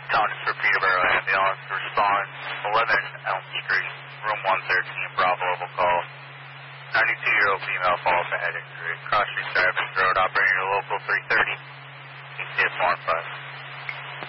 Thomas for Peterborough Ambulance, respond 11 Elm Street, room 113, Bravo Level call. 92-year-old female falls to head injury. Cross Street, Fairbanks Road, operating to local 330. ECS 1 5.